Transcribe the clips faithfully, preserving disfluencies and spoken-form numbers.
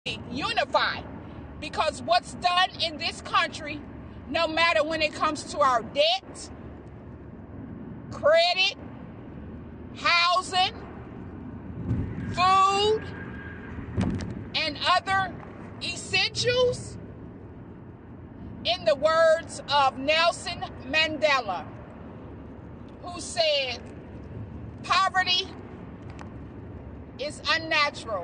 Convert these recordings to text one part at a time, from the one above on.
unify, because what's done in this country, no matter when it comes to our debt, credit, housing, food, and other essentials, in the words of Nelson Mandela, who said, poverty is unnatural.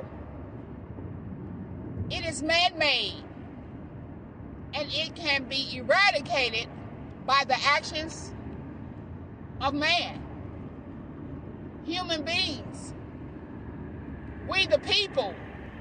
It is man-made, and it can be eradicated by the actions of man, human beings, we the people.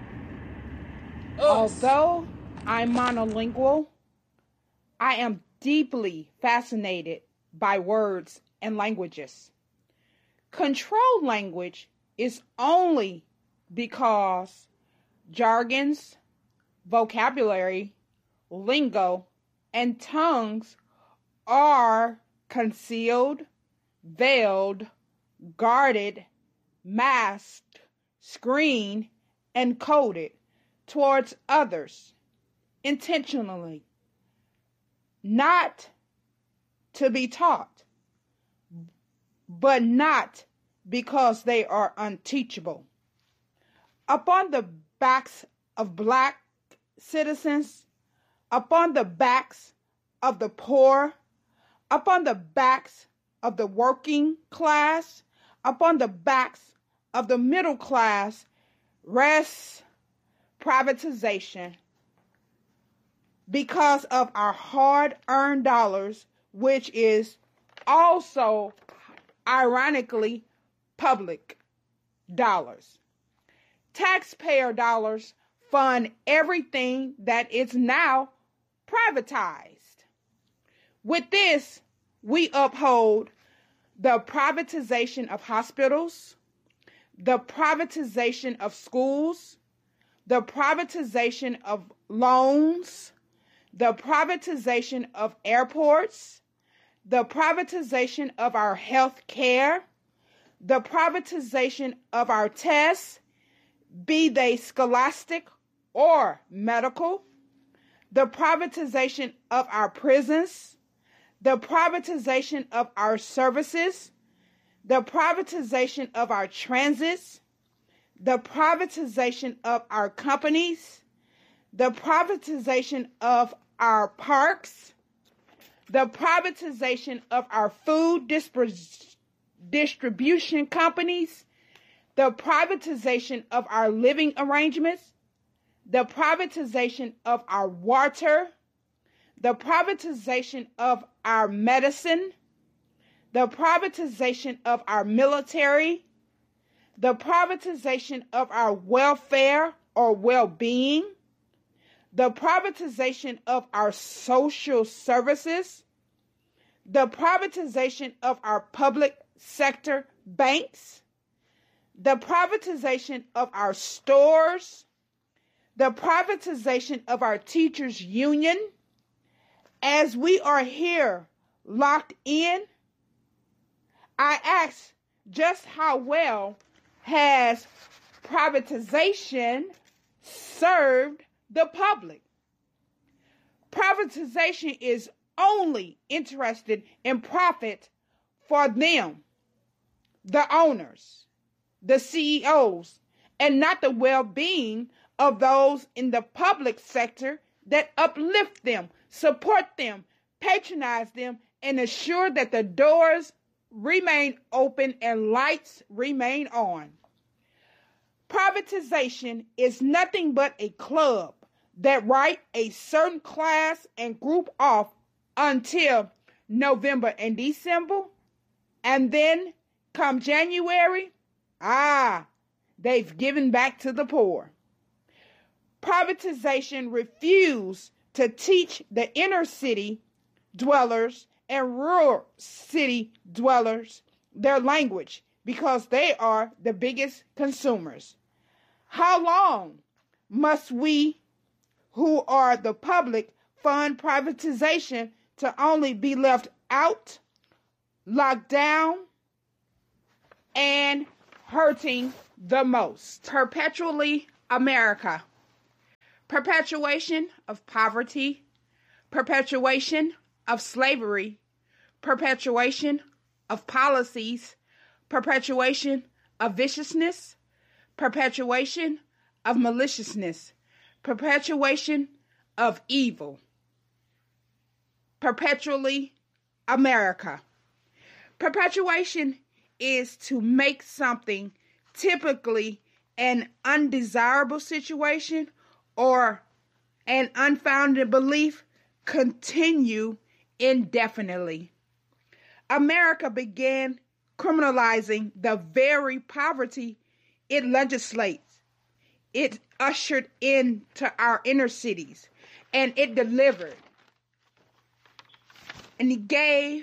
Us. Although I'm monolingual, I am deeply fascinated by words and languages. Control language is only because jargons, vocabulary, lingo, and tongues are concealed, veiled, guarded, masked, screened, and coded towards others intentionally, not to be taught, but not because they are unteachable. Upon the backs of black citizens, upon the backs of the poor, upon the backs of the working class, upon the backs of the middle class, rests privatization. Because of our hard-earned dollars, which is also, ironically, public dollars. Taxpayer dollars fund everything that is now privatized. With this, we uphold the privatization of hospitals, the privatization of schools, the privatization of loans, the privatization of airports, the privatization of our health care, the privatization of our tests, be they scholastic or medical, the privatization of our prisons, the privatization of our services, the privatization of our transits, the privatization of our companies, the privatization of our parks, the privatization of our food dispr- distribution companies, the privatization of our living arrangements, the privatization of our water, the privatization of our medicine, the privatization of our military, the privatization of our welfare or well-being, the privatization of our social services, the privatization of our public sector banks, the privatization of our stores, the privatization of our teachers' union. As we are here locked in, I ask, just how well has privatization served the public? Privatization is only interested in profit for them, the owners, the C E Os, and not the well-being of those in the public sector that uplift them, support them, patronize them, and assure that the doors remain open and lights remain on. Privatization is nothing but a club that write a certain class and group off until November and December, and then come January, ah, they've given back to the poor. Privatization refused to teach the inner city dwellers and rural city dwellers their language because they are the biggest consumers. How long must we, who are the public, fund privatization to only be left out, locked down, and hurting the most? Perpetually America. perpetuation of poverty, perpetuation of slavery, perpetuation of policies, perpetuation of viciousness, perpetuation of maliciousness, perpetuation of evil. Perpetually America. Perpetuation is to make something, typically an undesirable situation or an unfounded belief, continue indefinitely. America began criminalizing the very poverty it legislates. It ushered into our inner cities, and it delivered. And it gave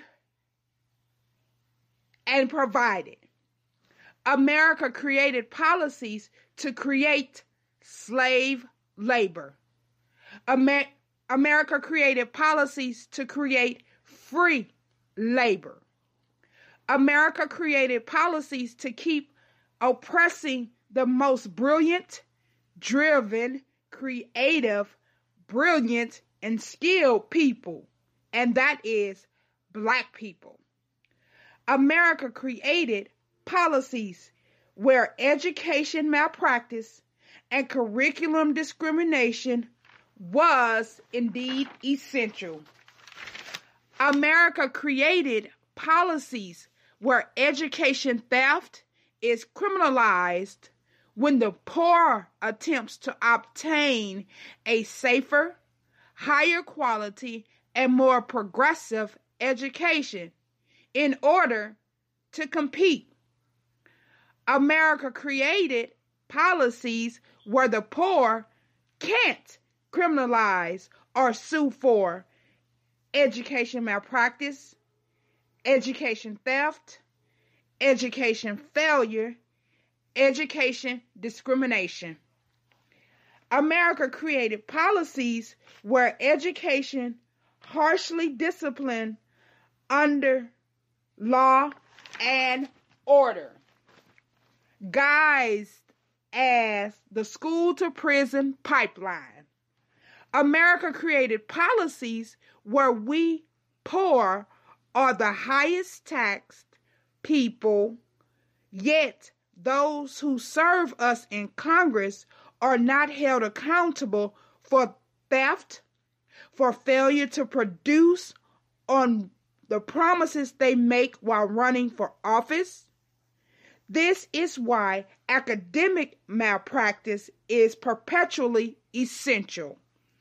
and provided. America created policies to create slave labor. Amer- America created policies to create free labor. America created policies to keep oppressing the most brilliant, driven, creative, brilliant, and skilled people, and that is Black people. America created policies where education malpractice and curriculum discrimination was indeed essential. America created policies where education theft is criminalized when the poor attempts to obtain a safer, higher quality, and more progressive education in order to compete. America created policies where the poor can't criminalize or sue for education malpractice, education theft, education failure, education discrimination. America created policies where education harshly disciplined under law and order, guised as the school to prison pipeline. America created policies where we poor are the highest taxed people, yet those who serve us in Congress are not held accountable for theft, for failure to produce on the promises they make while running for office. This is why academic malpractice is perpetually essential.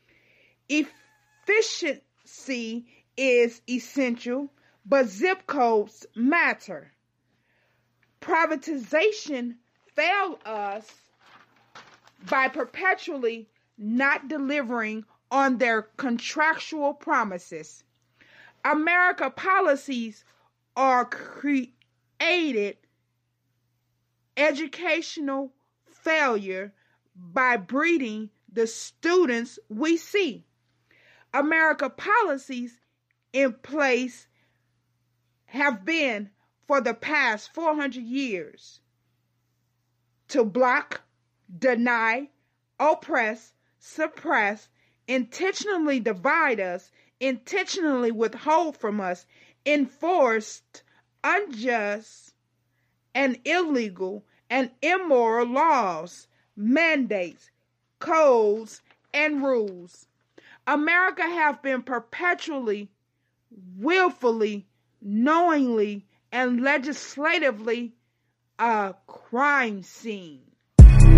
Efficiency is essential, but zip codes matter. Privatization failed us by perpetually not delivering on their contractual promises. America policies are created educational failure by breeding the students we see. America policies in place have been for the past four hundred years to block, deny, oppress, suppress, intentionally divide us, intentionally withhold from us, enforced unjust and illegal and immoral laws, mandates, codes, and rules. America have been perpetually, willfully, knowingly, and legislatively a crime scene.